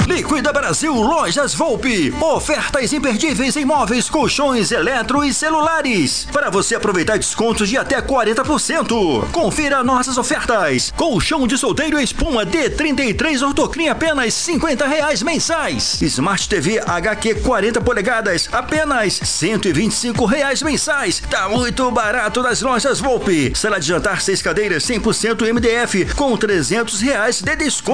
Liquida Brasil Lojas Volpe. Ofertas imperdíveis em móveis, colchões, eletro e celulares. Para você aproveitar descontos de até 40%. Confira nossas ofertas. Colchão de solteiro espuma D33 Ortocrim apenas R$50 mensais. Smart TV HQ 40 polegadas apenas R$125 mensais. Tá muito barato nas Lojas Volpe. Sala de jantar 6 cadeiras 100% MDF com R$300 de desconto.